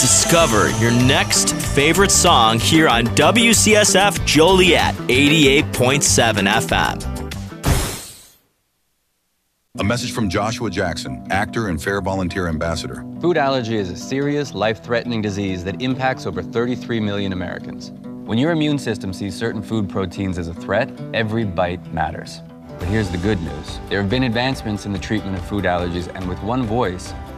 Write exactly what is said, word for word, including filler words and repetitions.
Discover your next favorite song here on W C S F Joliet eighty-eight point seven F M. A message from Joshua Jackson, actor and Fair Volunteer Ambassador. Food allergy is a serious, life-threatening disease that impacts over thirty-three million Americans. When your immune system sees certain food proteins as a threat, every bite matters. But here's the good news. There have been advancements in the treatment of food allergies, and with one voice,